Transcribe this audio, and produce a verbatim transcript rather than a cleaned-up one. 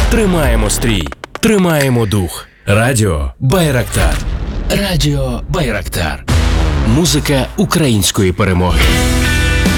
Тримаємо стрій, тримаємо дух. Радіо Байрактар. Радіо Байрактар. Музика української перемоги.